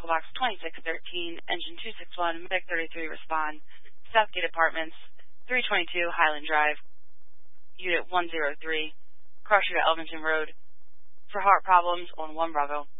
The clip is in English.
Chicago Box 2613, Engine 261, Medic 33 respond. Southgate Apartments, 322 Highland Drive, Unit 103, car shoot at Elvinton Road. For heart problems on 1 Bravo.